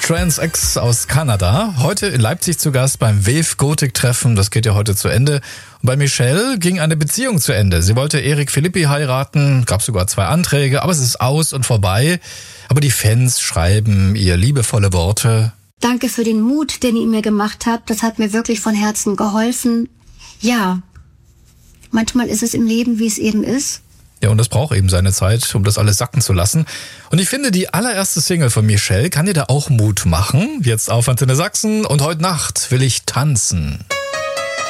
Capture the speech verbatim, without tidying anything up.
Trans-X aus Kanada. Heute in Leipzig zu Gast beim Wave Gothic Treffen. Das geht ja heute zu Ende. Und bei Michelle ging eine Beziehung zu Ende. Sie wollte Erik Philippi heiraten, gab sogar zwei Anträge, aber es ist aus und vorbei. Aber die Fans schreiben ihr liebevolle Worte. Danke für den Mut, den ihr mir gemacht habt. Das hat mir wirklich von Herzen geholfen. Ja, manchmal ist es im Leben, wie es eben ist. Ja, und das braucht eben seine Zeit, um das alles sacken zu lassen. Und ich finde, die allererste Single von Michelle kann dir da auch Mut machen. Jetzt auf Antenne Sachsen und heute Nacht will ich tanzen.